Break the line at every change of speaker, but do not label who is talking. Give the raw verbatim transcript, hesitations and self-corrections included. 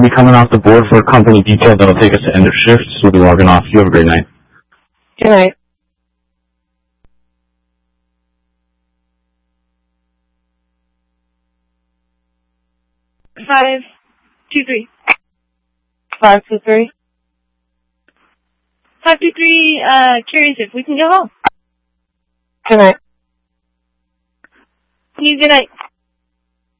Be coming off the board for a company detail that'll take us to end of shift, so we'll be logging off. You have a great night.
Good night.
Five, two, three.
Five two three.
Five, two, three, uh, curious if we can go home.
Good night.
You good night.